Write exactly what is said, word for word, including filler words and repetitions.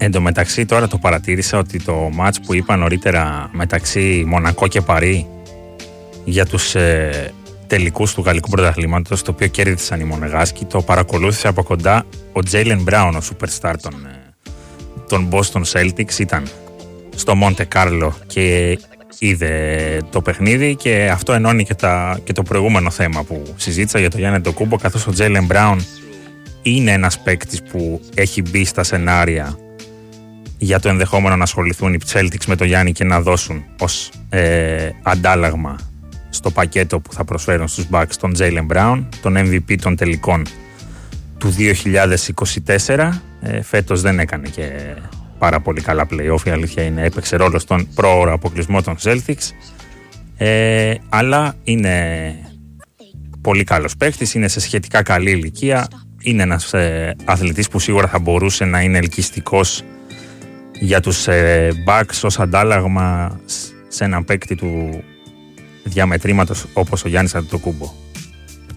Εν τω μεταξύ τώρα το παρατήρησα ότι το μάτς που είπα νωρίτερα μεταξύ Μονακό και Παρί για τους ε, τελικούς του γαλλικού πρωταθλήματος, το οποίο κέρδισαν οι Μονεγάσκοι, το παρακολούθησε από κοντά ο Τζέιλεν Μπράουν, ο superstar των, των Boston Celtics. Ήταν στο Μοντε Κάρλο και είδε το παιχνίδι, και αυτό ενώνει και, τα, και το προηγούμενο θέμα που συζήτησα για το Γιάννη Αντετοκούνμπο, καθώς ο Τζέιλεν Μπράουν είναι ένας παίκτης που έχει μπει στα σενάρια για το ενδεχόμενο να ασχοληθούν οι Celtics με το Γιάννη και να δώσουν ως ε, αντάλλαγμα στο πακέτο που θα προσφέρουν στους Bucks τον Jaylen Brown, τον εμ βι πι των τελικών του δύο χιλιάδες είκοσι τέσσερα. Ε, φέτος δεν έκανε και πάρα πολύ καλά play-off, η αλήθεια είναι, έπαιξε ρόλο στον πρόωρο αποκλεισμό των Celtics, ε, αλλά είναι πολύ καλός παίκτης, είναι σε σχετικά καλή ηλικία, είναι ένας ε, αθλητής που σίγουρα θα μπορούσε να είναι ελκυστικός για τους ε, Bucks ως αντάλλαγμα σε έναν παίκτη του διαμετρήματος όπως ο Γιάννης Αντετοκούνμπο.